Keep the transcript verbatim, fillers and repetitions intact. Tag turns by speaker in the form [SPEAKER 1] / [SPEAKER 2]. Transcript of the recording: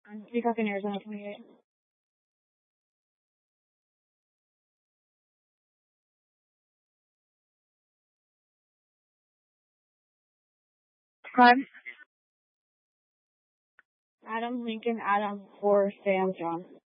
[SPEAKER 1] on Peacock in Arizona twenty-eight. Prime. Adam Lincoln, Adam for Sam John.